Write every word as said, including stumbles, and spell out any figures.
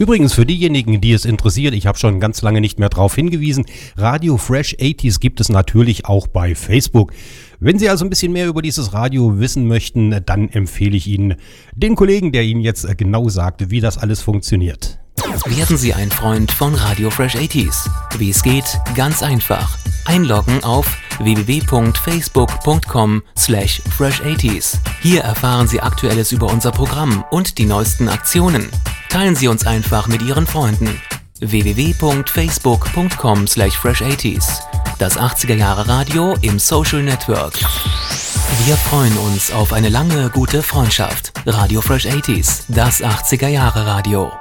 Übrigens für diejenigen, die es interessiert, ich habe schon ganz lange nicht mehr darauf hingewiesen, Radio Fresh achtziger gibt es natürlich auch bei Facebook. Wenn Sie also ein bisschen mehr über dieses Radio wissen möchten, dann empfehle ich Ihnen den Kollegen, der Ihnen jetzt genau sagt, wie das alles funktioniert. Werden Sie ein Freund von Radio Fresh achtziger. Wie es geht? Ganz einfach. Einloggen auf w w w punkt facebook punkt com slash fresh achtziger. Hier erfahren Sie Aktuelles über unser Programm und die neuesten Aktionen. Teilen Sie uns einfach mit Ihren Freunden. w w w punkt facebook punkt com slash fresh achtziger. Das achtziger Jahre Radio im Social Network. Wir freuen uns auf eine lange, gute Freundschaft. Radio Fresh achtziger, das achtziger Jahre Radio.